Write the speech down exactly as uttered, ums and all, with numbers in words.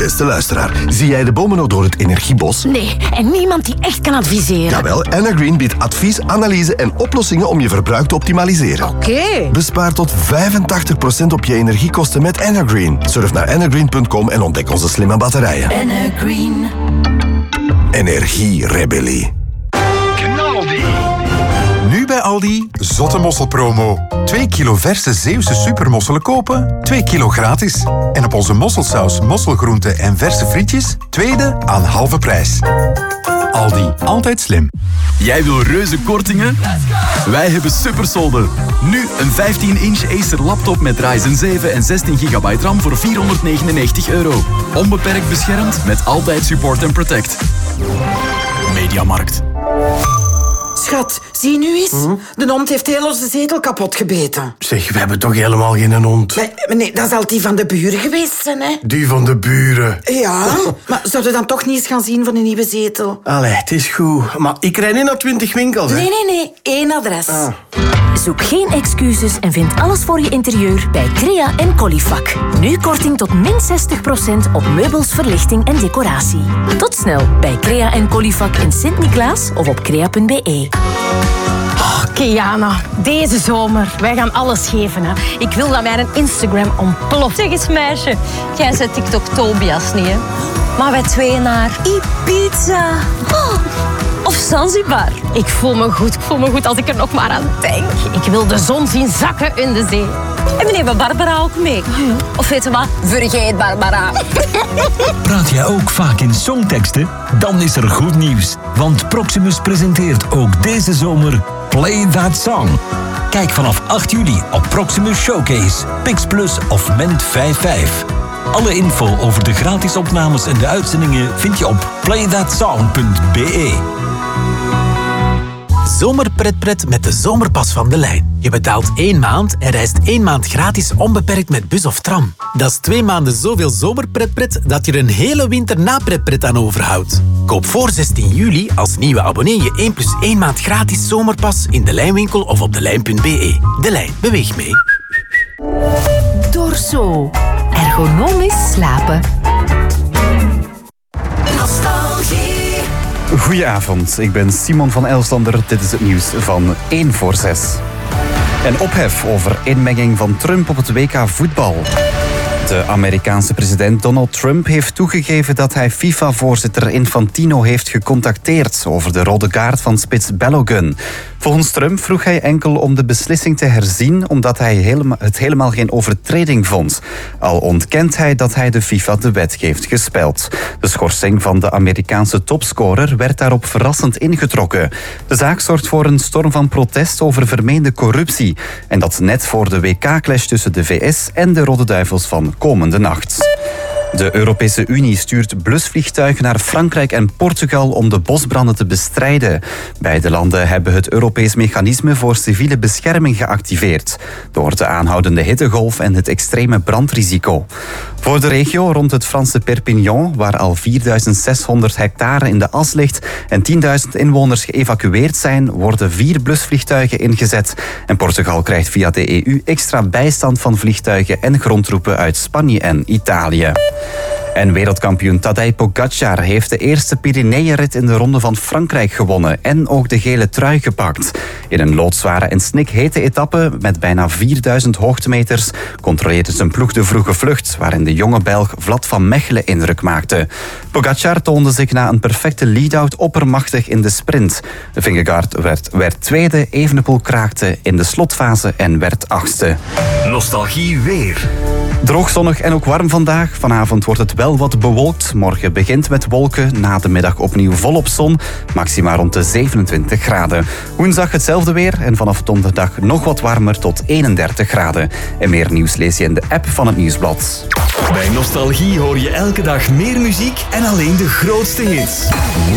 Beste luisteraar, zie jij de bomen ook door het energiebos? Nee, en niemand die echt kan adviseren. Jawel, Energreen biedt advies, analyse en oplossingen om je verbruik te optimaliseren. Oké. Okay. Bespaar tot vijfentachtig procent op je energiekosten met Energreen. Surf naar energreen punt com en ontdek onze slimme batterijen. Energreen. Energierebellie. Knaldi. Nu bij Aldi, zotte mosselpromo. twee kilo verse Zeeuwse supermosselen kopen, twee kilo gratis. En op onze mosselsaus, mosselgroenten en verse frietjes, tweede aan halve prijs. Aldi, altijd slim. Jij wil reuze kortingen? Wij hebben supersolden. Nu een vijftien inch Acer laptop met Ryzen zeven en zestien gigabyte RAM voor vierhonderdnegenennegentig euro. Onbeperkt beschermd met altijd support en protect. Mediamarkt. Schat, zie nu eens. Hm? De hond heeft heel onze zetel kapot gebeten. Zeg, we hebben toch helemaal geen hond? Nee, nee, dat zal die van de buren geweest zijn, hè? Die van de buren? Ja, maar zouden we dan toch niet eens gaan zien voor een nieuwe zetel? Allee, het is goed. Maar ik rijd niet naar twintig winkels, hè? Nee, nee, nee. Eén adres. Ah. Zoek geen excuses en vind alles voor je interieur bij Crea en Colifac. Nu korting tot min zestig procent op meubels, verlichting en decoratie. Tot snel bij Crea en Colifac in Sint-Niklaas of op crea punt be. Oh, Kiana, deze zomer, wij gaan alles geven. Hè. Ik wil dat mijn Instagram ontploft. Zeg eens meisje, jij zet TikTok Tobias niet, hè? Maar wij twee naar Ibiza. Oh. Of Zanzibar. Ik voel me goed, ik voel me goed als ik er nog maar aan denk. Ik wil de zon zien zakken in de zee. En we nemen Barbara ook mee. Oh ja. Of weet je wat? Vergeet Barbara. Praat jij ook vaak in songteksten? Dan is er goed nieuws. Want Proximus presenteert ook deze zomer Play That Song. Kijk vanaf acht juli op Proximus Showcase, Pixplus of Ment vijfenvijftig. Alle info over de gratis opnames en de uitzendingen vind je op play that song punt be. Zomerpretpret met de zomerpas van De Lijn. Je betaalt één maand en reist één maand gratis onbeperkt met bus of tram. Dat is twee maanden zoveel zomerpretpret dat je er een hele winter na pretpret aan overhoudt. Koop voor zestien juli als nieuwe abonnee je één plus één maand gratis zomerpas in De Lijnwinkel of op delijn punt be. De Lijn, beweeg mee. Dorso. Ergonomisch slapen. Nostalgie. Goedenavond, ik ben Simon van Elslander. Dit is het nieuws van één voor zes. En ophef over inmenging van Trump op het W K voetbal. De Amerikaanse president Donald Trump heeft toegegeven dat hij FIFA-voorzitter Infantino heeft gecontacteerd over de rode kaart van spits Balogun. Volgens Trump vroeg hij enkel om de beslissing te herzien omdat hij helemaal, het helemaal geen overtreding vond. Al ontkent hij dat hij de FIFA de wet heeft gespeld. De schorsing van de Amerikaanse topscorer werd daarop verrassend ingetrokken. De zaak zorgt voor een storm van protest over vermeende corruptie. En dat net voor de W K-clash tussen de V S en de Rode Duivels van komende nacht. De Europese Unie stuurt blusvliegtuigen naar Frankrijk en Portugal om de bosbranden te bestrijden. Beide landen hebben het Europees mechanisme voor civiele bescherming geactiveerd, door de aanhoudende hittegolf en het extreme brandrisico. Voor de regio rond het Franse Perpignan, waar al vierduizend zeshonderd hectare in de as ligt en tienduizend inwoners geëvacueerd zijn, worden vier blusvliegtuigen ingezet. En Portugal krijgt via de E U extra bijstand van vliegtuigen en grondtroepen uit Spanje en Italië. En wereldkampioen Tadej Pogačar heeft de eerste Pyreneeënrit in de Ronde van Frankrijk gewonnen en ook de gele trui gepakt. In een loodzware en snikhete etappe met bijna vierduizend hoogtemeters controleerde zijn ploeg de vroege vlucht, waarin de jonge Belg Vlad van Mechelen indruk maakte. Pogačar toonde zich na een perfecte lead-out oppermachtig in de sprint. De Vingegaard werd, werd tweede, Evenepoel kraakte in de slotfase en werd achtste. Nostalgie weer. Droog, zonnig en ook warm vandaag. Vanavond wordt het wel wat bewolkt. Morgen begint met wolken, na de middag opnieuw volop zon. Maxima rond de zevenentwintig graden. Woensdag hetzelfde weer en vanaf donderdag nog wat warmer tot eenendertig graden. En meer nieuws lees je in de app van het Nieuwsblad. Bij Nostalgie hoor je elke dag meer muziek en alleen de grootste hits.